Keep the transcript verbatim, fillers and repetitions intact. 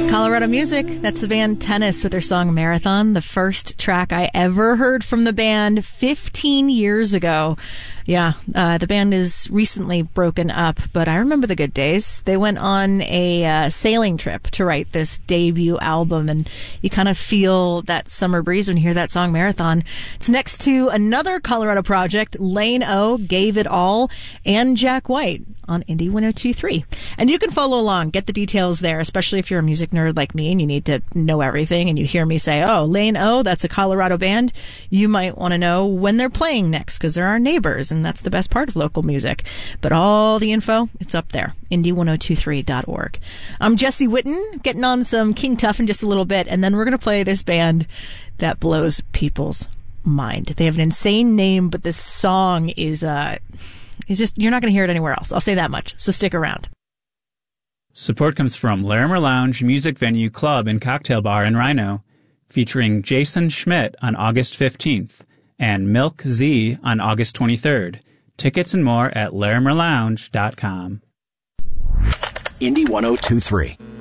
Colorado music. That's the band Tennis with their song Marathon, the first track I ever heard from the band fifteen years ago. Yeah, uh, the band is recently broken up, but I remember the good days. They went on a uh, sailing trip to write this debut album, and you kind of feel that summer breeze when you hear that song Marathon. It's next to another Colorado project, Lane O, Gave It All, and Jack White on Indie one oh two point three. And you can follow along, get the details there, especially if you're a music nerd like me and you need to know everything and you hear me say, oh, Lane O, that's a Colorado band. You might want to know when they're playing next because they're our neighbors, and that's the best part of local music. But all the info, it's up there, indie one oh two three dot org. I'm Jesse Witten, getting on some King Tuff in just a little bit, and then we're going to play this band that blows people's mind. They have an insane name, but this song is... uh It's just, you're not going to hear it anywhere else. I'll say that much. So stick around. Support comes from Larimer Lounge Music Venue Club and Cocktail Bar in Rhino, featuring Jason Schmidt on August fifteenth and Milk Z on August twenty-third. Tickets and more at larimer lounge dot com. Indie one oh two point three.